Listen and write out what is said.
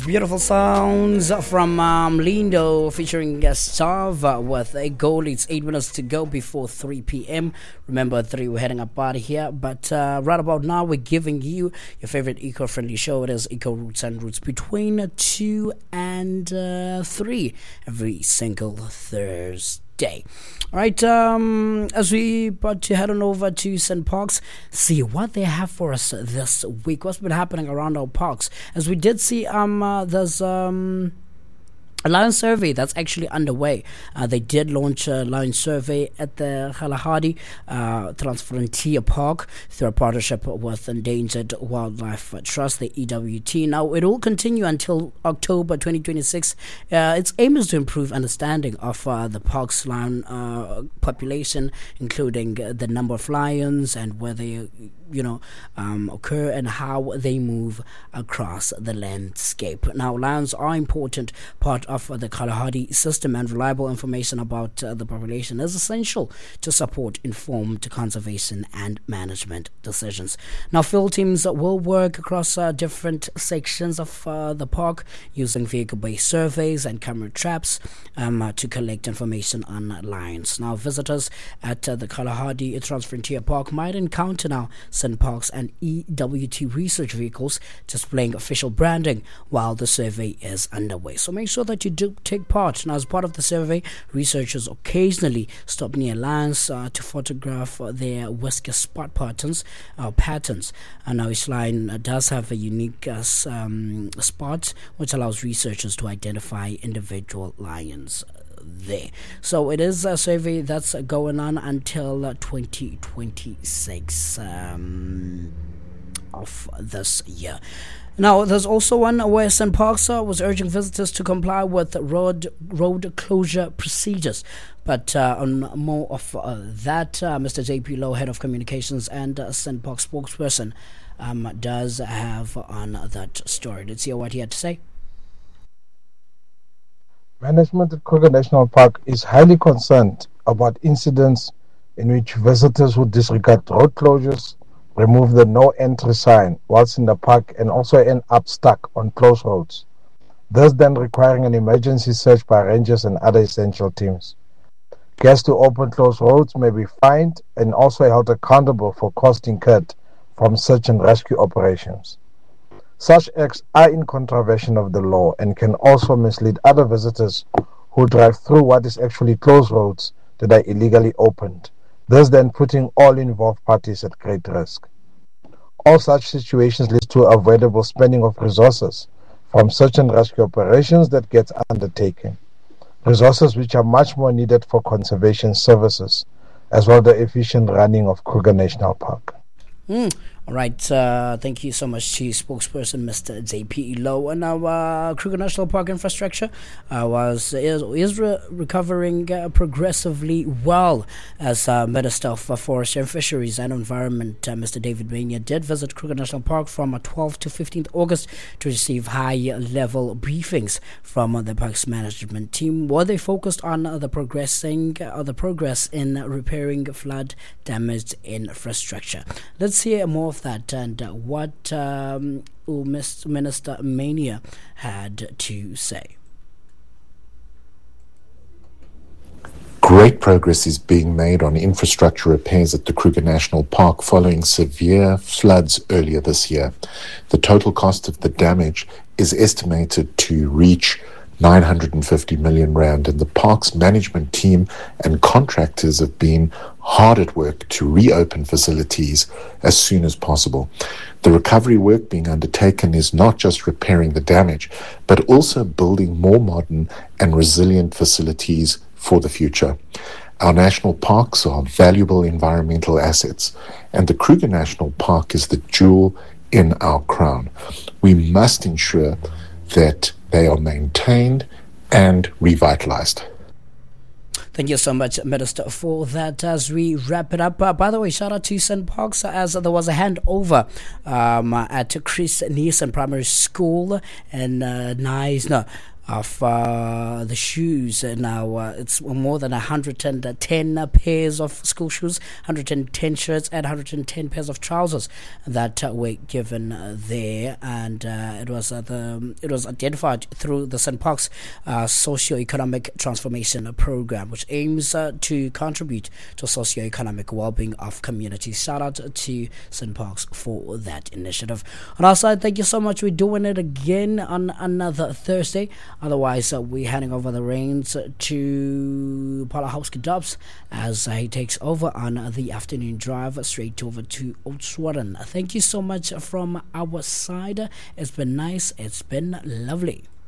Beautiful sounds from Lindo featuring Gustave with a goal. It's 8 minutes to go before 3 p.m. Remember, 3, we're heading up out of here. But right about now, we're giving you your favorite eco-friendly show. It is Eco Roots and Roots between 2 and 3 every single Thursday. All right, as we about to head on over to St. Parks, see what they have for us this week. What's been happening around our parks? As we did see, there's a lion survey that's actually underway. They did launch a lion survey at the Kalahari Transfrontier Park through a partnership with Endangered Wildlife Trust, the EWT. Now, it will continue until October 2026. Its aim is to improve understanding of the park's lion population, including the number of lions and where they occur and how they move across the landscape. Now, lions are an important part of the Kalahari system, and reliable information about the population is essential to support informed conservation and management decisions. Now, field teams will work across different sections of the park using vehicle-based surveys and camera traps to collect information on lions. Now, visitors at the Kalahari Transfrontier Park might encounter now St. Parks and EWT research vehicles displaying official branding while the survey is underway. So make sure that you do take part. Now, as part of the survey, researchers occasionally stop near lions to photograph their whisker spot patterns. And now each lion does have a unique spot, which allows researchers to identify individual lions there. So it is a survey that's going on until 2026 of this year. Now, there's also one where St. Parks was urging visitors to comply with road closure procedures. But on more of that, Mr. J.P. Lowe, Head of Communications and St. Parks spokesperson, does have on that story. Let's hear what he had to say. Management at Kruger National Park is highly concerned about incidents in which visitors would disregard road closures, remove the no entry sign whilst in the park, and also end up stuck on closed roads, thus then requiring an emergency search by rangers and other essential teams. Guests to open closed roads may be fined and also held accountable for costs incurred from search and rescue operations. Such acts are in contravention of the law and can also mislead other visitors who drive through what is actually closed roads that are illegally opened, thus then putting all involved parties at great risk. All such situations lead to avoidable spending of resources from search and rescue operations that gets undertaken, resources which are much more needed for conservation services, as well as the efficient running of Kruger National Park. All right, thank you so much to spokesperson Mr. J.P. Lowe. And now, Kruger National Park infrastructure is recovering progressively well, as Minister of Forestry and Fisheries and Environment, Mr. David Mania, did visit Kruger National Park from 12th to 15th August to receive high-level briefings from the park's management team, where they focused on the progress in repairing flood-damaged infrastructure. Let's hear more of that and what Minister Mania had to say. Great progress is being made on infrastructure repairs at the Kruger National Park following severe floods earlier this year. The total cost of the damage is estimated to reach 950 million rand, and the park's management team and contractors have been hard at work to reopen facilities as soon as possible. The recovery work being undertaken is not just repairing the damage, but also building more modern and resilient facilities for the future. Our national parks are valuable environmental assets, and the Kruger National Park is the jewel in our crown. We must ensure that they are maintained and revitalized. Thank you so much, Minister, for that. As we wrap it up, by the way, shout out to St. Parks, as there was a handover at Chris Nielsen Primary School in Knysna. of the shoes. Now it's more than 110 pairs of school shoes, 110 shirts, and 110 pairs of trousers that were given there, and it was identified through the St. Parks socio-economic transformation program, which aims to contribute to socio-economic well-being of communities. Shout out to St. Parks for that initiative. On our side, thank you so much. We're doing it again on another Thursday. Otherwise, we're handing over the reins to Palahowski Dobbs as he takes over on the afternoon drive straight over to Oudtshoorn. Thank you so much from our side. It's been nice. It's been lovely.